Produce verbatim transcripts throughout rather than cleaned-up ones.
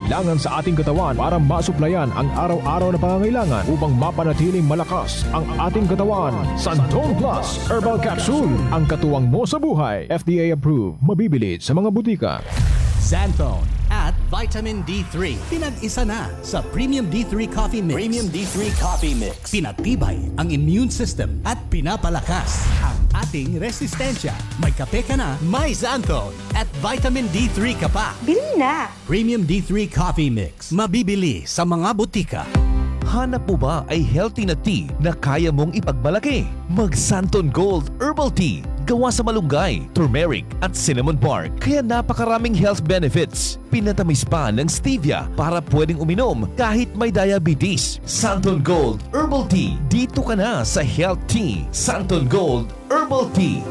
kailangan sa ating katawan para masuplayan ang araw-araw na pangangailangan upang mapanatiling malakas ang ating katawan. Santon Plus Herbal Capsule, ang katuwang mo sa buhay. F D A approved, mabibili sa mga butika. Xanthone at Vitamin D three. Pinag-isa na sa Premium D three Coffee Mix. Premium D three Coffee Mix. Pinatibay ang immune system at pinapalakas ang ating resistensya. May kape ka na, may Xanthone at Vitamin D three ka pa. Bili na! Premium D three Coffee Mix. Mabibili sa mga butika. Hanap mo ba ay healthy na tea na kaya mong ipagmalaki? Mag Santon Gold Herbal Tea. Gawa sa malunggay, turmeric at cinnamon bark. Kaya napakaraming health benefits. Pinatamis pa ng stevia para pwedeng uminom kahit may diabetes. Santon Gold Herbal Tea. Dito ka na sa Health Tea. Santon Gold Herbal Tea.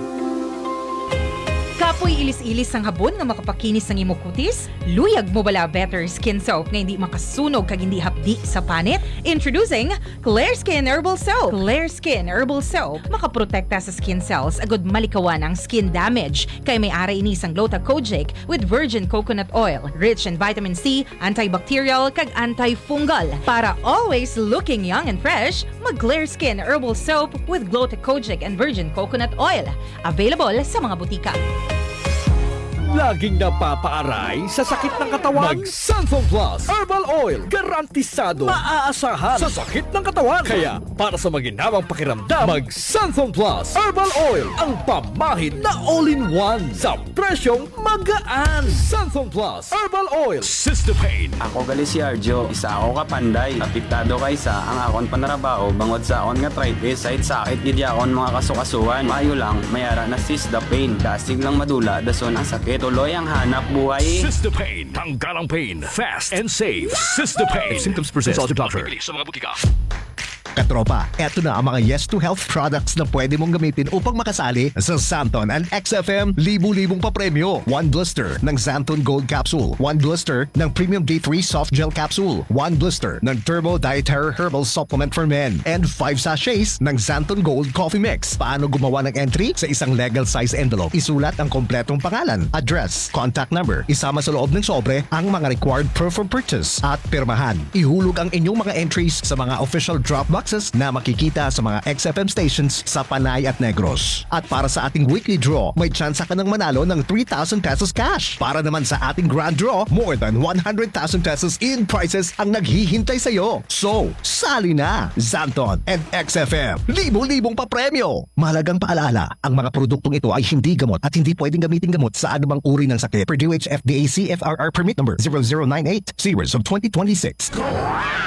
Kapoy ilis-ilis ang habon nga makapakinis ng imong kutis? Luyag mo bala better skin soap nga hindi makasunog kag hindi hapdi sa panit? Introducing Clear Skin Herbal Soap. Clear Skin Herbal Soap makaprotekta sa skin cells agud malikawan ang skin damage kay may ara ini sang Glota Kojic with virgin coconut oil, rich in vitamin C, antibacterial kag antifungal. Para always looking young and fresh, mag Clear Skin Herbal Soap with Glota Kojic and virgin coconut oil. Available sa mga butika. Laging napapaaray sa sakit ng katawan? Mag-Santhon Plus Herbal Oil. Garantisado, maaasahan sa sakit ng katawan. Kaya, para sa maginhawang pakiramdam, mag-Santhon Plus Herbal Oil. Ang pamahid na all-in-one sa presyong magaan. Santhon Plus Herbal Oil. Sistopain. Ako gali si Arjo, isa ako kapanday. Apektado kaysa ang akon panarabaho bangod sa akon nga arthritis. Side sakit gid akon mga kasukasuan. Maayo lang, mayara na Sistopain. Dasig lang madula, dason ang sakit. Tuloy ang hanap buhay. Sistopain. Tanggal ang pain. Fast and safe. Sistopain. If symptoms persist, consult your doctor. Sa mga butika. Katropa, eto na ang mga Yes to Health products na pwede mong gamitin upang makasali sa Santon and X F M libu-libong papremyo. One blister ng Santon Gold Capsule. One blister ng Premium D three Soft Gel Capsule. One blister ng Turbo Dietary Herbal Supplement for Men. And five sachets ng Santon Gold Coffee Mix. Paano gumawa ng entry? Sa isang legal size envelope, isulat ang kompletong pangalan, address, contact number. Isama sa loob ng sobre ang mga required proof of purchase at pirmahan. Ihulog ang inyong mga entries sa mga official drop box na makikita sa mga X F M stations sa Panay at Negros. At para sa ating weekly draw, may tsansa ka ng manalo ng three thousand pesos cash. Para naman sa ating grand draw, more than one hundred thousand pesos in prizes ang naghihintay sa iyo. So, sali na! Santon and X F M, libo-libong papremyo! Mahalagang paalala, ang mga produktong ito ay hindi gamot at hindi pwedeng gamitin gamot sa anumang uri ng sakit. Per D O H F D A C F R R permit number zero zero nine eight series of twenty twenty-six.